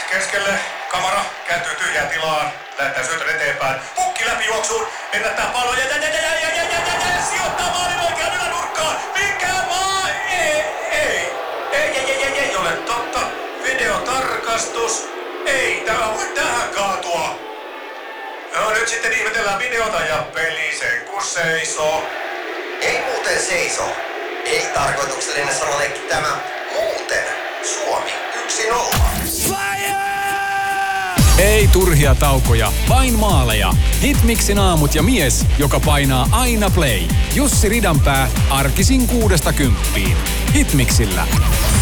keskelle, kamera kääntyy tyhjään tilaan, lähettää syötön eteenpäin, pukki läpi juoksuun, ennättää pallon ja sijoittaa maalin oikeaan ylänurkkaan, mikä maa, ei ole totta, videotarkastus, ei tämä voi tähän kaatua. No nyt sitten ihmetellään videota ja peli sen kun seisoo. Ei muuten seiso. Ei tarkoituksellinen sanaleikki tämä. Muuten Suomi 1-0. Ei turhia taukoja, vain maaleja. Hitmixin aamut ja mies, joka painaa aina play. Jussi Ridanpää, arkisin 6–10. Hitmixillä.